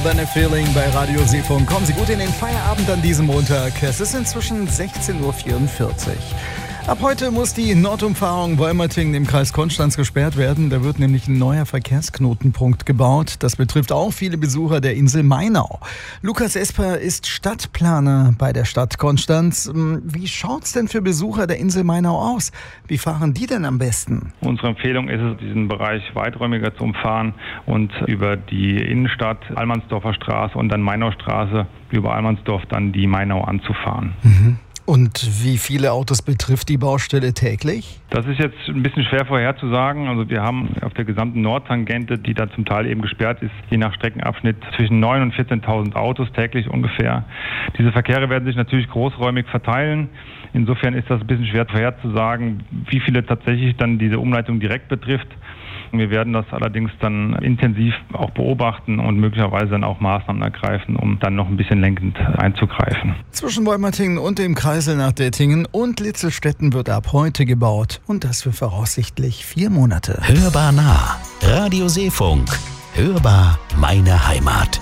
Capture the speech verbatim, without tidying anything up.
Than a Feeling bei Radio Seefunk. Kommen Sie gut in den Feierabend an diesem Montag. Es ist inzwischen sechzehn Uhr vierundvierzig. Ab heute muss die Nordumfahrung Wolmerting im Kreis Konstanz gesperrt werden. Da wird nämlich ein neuer Verkehrsknotenpunkt gebaut. Das betrifft auch viele Besucher der Insel Mainau. Lukas Esper ist Stadtplaner bei der Stadt Konstanz. Wie schaut's denn für Besucher der Insel Mainau aus? Wie fahren die denn am besten? Unsere Empfehlung ist es, diesen Bereich weiträumiger zu umfahren und über die Innenstadt, Allmannsdorfer Straße und dann Mainaustraße über Allmannsdorf dann die Mainau anzufahren. Mhm. Und wie viele Autos betrifft die Baustelle täglich? Das ist jetzt ein bisschen schwer vorherzusagen. Also wir haben auf der gesamten Nordtangente, die da zum Teil eben gesperrt ist, je nach Streckenabschnitt zwischen neuntausend und vierzehntausend Autos täglich ungefähr. Diese Verkehre werden sich natürlich großräumig verteilen. Insofern ist das ein bisschen schwer vorherzusagen, wie viele tatsächlich dann diese Umleitung direkt betrifft. Wir werden das allerdings dann intensiv auch beobachten und möglicherweise dann auch Maßnahmen ergreifen, um dann noch ein bisschen lenkend einzugreifen. Zwischen Wolmerting und dem Kreisel nach Dettingen und Litzelstetten wird ab heute gebaut. Und das für voraussichtlich vier Monate. Hörbar nah. Radio Seefunk. Hörbar meine Heimat.